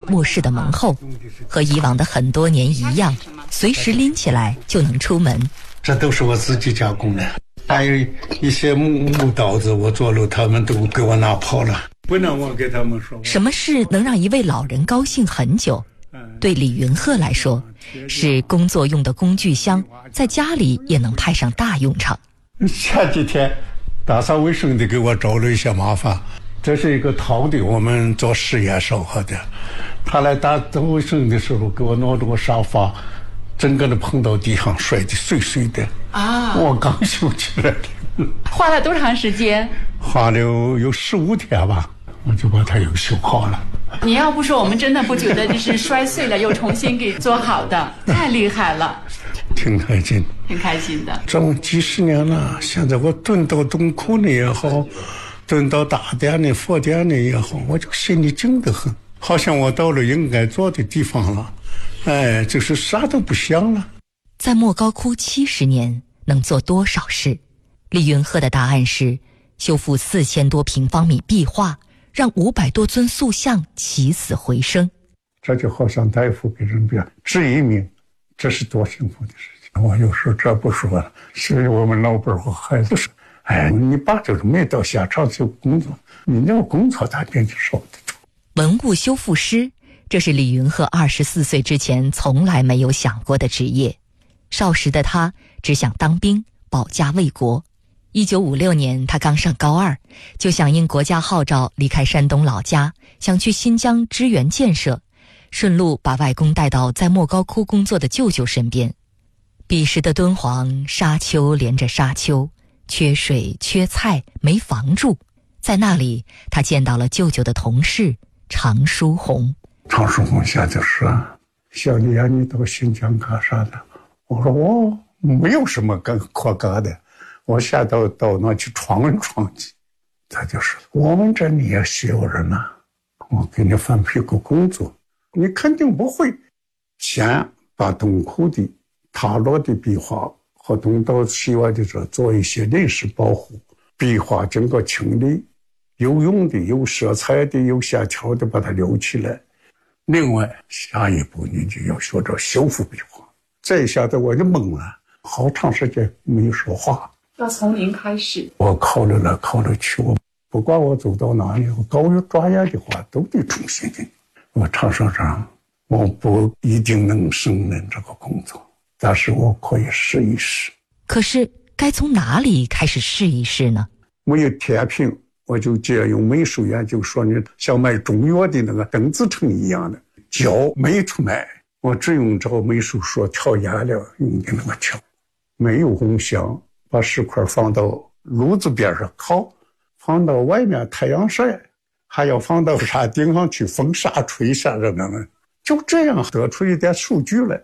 卧室的门后，和以往的很多年一样，随时拎起来就能出门。 这都是我自己加工的，还有一些木刀子，我做了他们都给我拿跑了，不能我给他们说。 什么事能让一位老人高兴很久？对李云鹤来说，是工作用的工具箱，在家里也能派上大用场。 前几天打扫卫生的给我找了一些麻烦，这是一个陶的，我们做实验烧好的，他来打扫卫生的时候给我弄这个沙发，整个的碰到地上摔得碎碎的啊！我刚修起来的。 花了多长时间？ 花了有15天吧，我就把它又修好了。 你要不说，我们真的不觉得这是摔碎了又重新给做好的，太厉害了。 挺开心， 挺开心的。 这么几十年了，现在我蹲到洞口呢也好，蹲到大殿的佛殿呢也好，我就心里静得很，好像我到了应该做的地方了。就是啥都不想了。 在莫高窟70年能做多少事？李云鹤的答案是修复4000多平方米壁画，让500多尊塑像起死回生。 这就好像大夫给人治一命，这是多幸福的事情。我有时候这不说了，是我们老伴和孩子说，你爸就是没到现场就工作，你要工作他给你说得出。 文物修复师，这是李云鹤24岁之前从来没有想过的职业。少时的他只想当兵，保家卫国。1956年他刚上高2，就响应国家号召离开山东老家，想去新疆支援建设，顺路把外公带到在莫高窟工作的舅舅身边。彼时的敦煌沙丘连着沙丘，缺水缺菜，没房住。在那里他见到了舅舅的同事常书鸿。 常书鸿现在说，小李啊，你到新疆干啥的？我说我没有什么可干的，我现在到那去闯一闯去。他就说，我们这里也需要人啊，我给你分配个工作，你肯定不会。先把洞口的塌落的壁画和东到西外的这做一些临时保护，壁画经过清理，有用的有色彩的有线条的把它留起来。另外下一步你就要学着修复壁画。这一下子我就懵了，好长时间没有说话。 要从零开始。 我考虑来考虑去，我不管我走到哪里，我高于专业的话都得重新的。我常说上，我不一定能胜任这个工作，但是我可以试一试。 可是该从哪里开始试一试呢？ 没有天平，我就借用美术研究说，你像卖中药的那个邓紫藤一样的胶没出卖，我只用照美术说调颜料用的那个调，没有红香，把石块放到炉子边上烤，放到外面太阳晒，还要放到山顶上去风沙吹下着呢，就这样得出一点数据来。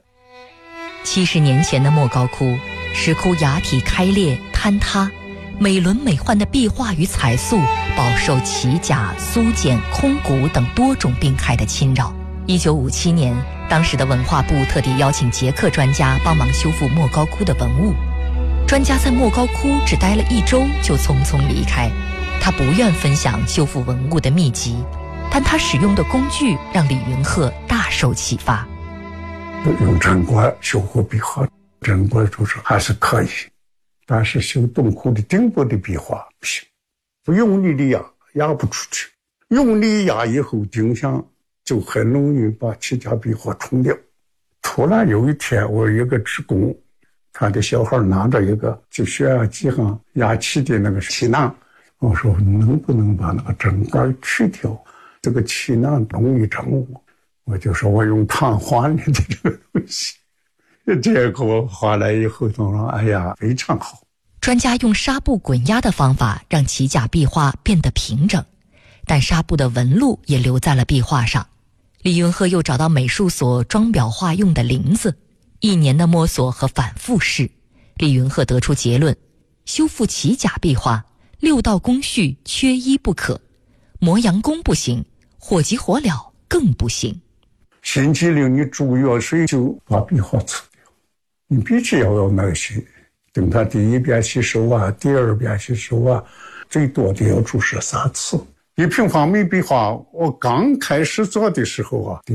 70年前的莫高窟，石窟崖体开裂坍塌，美轮美奂的壁画与彩塑饱受奇甲、苏碱、空谷等多种病害的侵扰。1957年，当时的文化部特地邀请捷克专家帮忙修复莫高窟的文物。专家在莫高窟只待了1周就匆匆离开，他不愿分享修复文物的秘籍，但他使用的工具让李云鹤大受启发。 用针管修复壁画，针管就是还是可以，但是修洞窟的顶部的壁画不行，不用力的压不出去，用力压以后顶上就很容易把其他壁画冲掉。突然有一天，我一个职工，他的小孩拿着一个就血压计上压气的那个气囊，我说能不能把那个针管去掉，这个气囊容易整我就说我用碳换的这个东西，结果换来以后他说哎呀非常好。 专家用纱布滚压的方法让奇甲壁画变得平整，但纱布的纹路也留在了壁画上。李云鹤又找到美术所装裱画用的林子，1年的摸索和反复试，李云鹤得出结论：修复奇甲壁画6道工序缺一不可，磨洋工不行，火急火燎更不行。 星期6你煮药水就把壁画除掉，你必须要耐心，等它第1遍洗手啊，第2遍洗手啊，最多的要注射3次。1平方米壁画我刚开始做的时候啊，